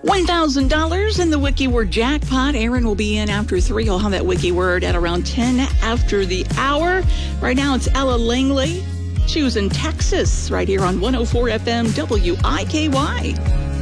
$1,000 in the wiki word jackpot. Aaron will be in after 3. He'll have that wiki word at around 10 after the hour. Right now it's Ella Langley. She was in Texas right here on 104 FM WIKY.